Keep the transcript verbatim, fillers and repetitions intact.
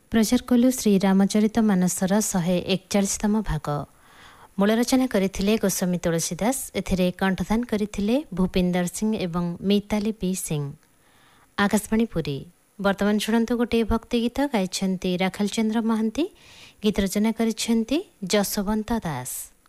प्रचार कलु श्री रामचरित मानसर शहे एकचाशतम भाग। मूल रचना करथिले गोस्वामी तुलसीदास। एथिरे कंठदान करथिले भूपिंदर सिंह एवं मिताली पी सिंह। आकाशवाणी पुरी। वर्तमान शुणु गोटे भक्ति गीत गाइछन्ति राखाल चंद्र महांती। गीत रचना करिछन्ति जसवंत दास।